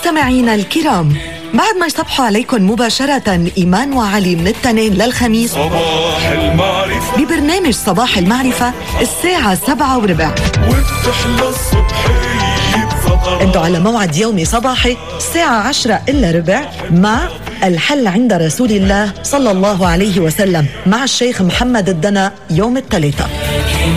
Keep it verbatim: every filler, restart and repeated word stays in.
مستمعينا الكرام، بعد ما يصبحوا عليكم مباشرة إيمان وعلي من الاثنين للخميس صباح المعرفة ببرنامج صباح المعرفة الساعة سبعة وربع، وبتحلى الصبحية بفقرات. انتوا على موعد يومي صباحي الساعة عشرة إلا ربع مع الحل عند رسول الله صلى الله عليه وسلم مع الشيخ محمد الدنا يوم الثلاثاء.